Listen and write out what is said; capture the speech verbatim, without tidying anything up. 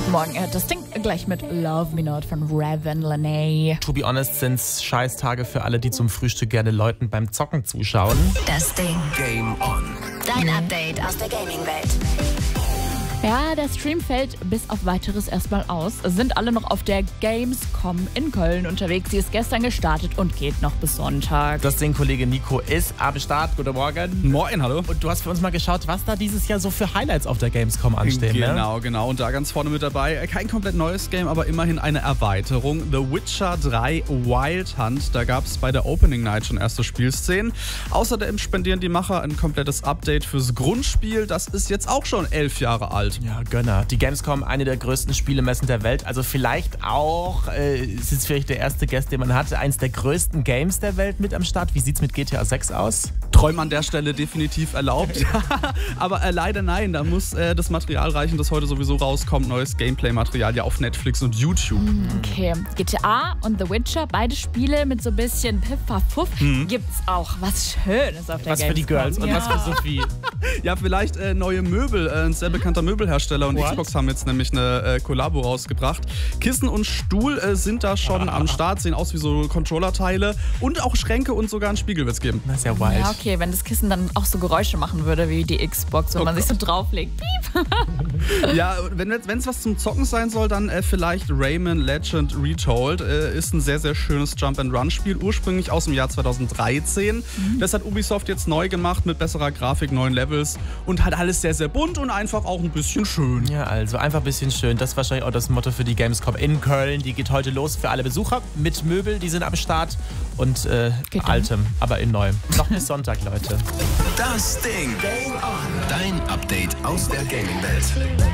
Morgen hört das Ding gleich mit Love Me Not von Raven Lene. To be honest sind's Scheißtage für alle, die zum Frühstück gerne Leuten beim Zocken zuschauen. Das Ding. Game on. Dein Update aus der Gaming-Welt. Ja, der Stream fällt bis auf Weiteres erstmal aus. Sind alle noch auf der Gamescom in Köln unterwegs. Sie ist gestern gestartet und geht noch bis Sonntag. Das Ding, Kollege Nico ist am Start. Guten Morgen. Moin, hallo. Und du hast für uns mal geschaut, was da dieses Jahr so für Highlights auf der Gamescom anstehen. Genau, ne? genau. Und da ganz vorne mit dabei, kein komplett neues Game, aber immerhin eine Erweiterung. The Witcher drei Wild Hunt. Da gab es bei der Opening Night schon erste Spielszenen. Außerdem spendieren die Macher ein komplettes Update fürs Grundspiel. Das ist jetzt auch schon elf Jahre alt. Ja, Gönner. Die Gamescom, eine der größten Spielemessen der Welt. Also vielleicht auch, äh, ist jetzt vielleicht der erste Gast, den man hatte, eins der größten Games der Welt mit am Start. Wie sieht's mit G T A sechs aus? Träumen an der Stelle definitiv erlaubt. Aber äh, leider nein, da muss äh, das Material reichen, das heute sowieso rauskommt. Neues Gameplay-Material ja auf Netflix und YouTube. Okay, G T A und The Witcher, beide Spiele mit so ein bisschen Piffafuff. Mhm. Gibt's auch was Schönes auf der Was Gamescom. für die Girls und ja. was für Sophie. Ja, vielleicht äh, neue Möbel. Äh, ein sehr bekannter Möbelhersteller und What? Xbox haben jetzt nämlich eine äh, Kollabo rausgebracht. Kissen und Stuhl äh, sind da schon Ah. am Start, sehen aus wie so Controller-Teile. Und auch Schränke und sogar einen Spiegel wird's geben. Das ist ja wild. Ja, okay, wenn das Kissen dann auch so Geräusche machen würde wie die Xbox, wenn Oh man sich so Gott. drauflegt. Piep. Ja, wenn es was zum Zocken sein soll, dann äh, vielleicht Rayman Legend Retold. Äh, ist ein sehr, sehr schönes Jump-and-Run-Spiel, ursprünglich aus dem Jahr zweitausenddreizehn. Mhm. Das hat Ubisoft jetzt neu gemacht mit besserer Grafik, neuen Levels und hat alles sehr, sehr bunt und einfach auch ein bisschen schön. Ja, also einfach ein bisschen schön. Das ist wahrscheinlich auch das Motto für die Gamescom in Köln. Die geht heute los für alle Besucher mit Möbel, die sind am Start und äh, altem, aber in neuem. Noch bis Sonntag, Leute. Das Ding. Game on. Dein Update aus der Gaming-Welt.